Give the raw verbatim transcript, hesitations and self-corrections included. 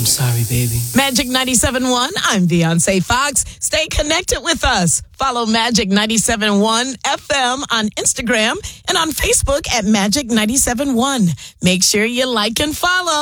I'm sorry, baby. Magic ninety-seven point one, I'm Beyonce Fox. Stay connected with us. Follow Magic ninety-seven point one F M on Instagram and on Facebook at Magic ninety-seven point one. Make sure you like and follow.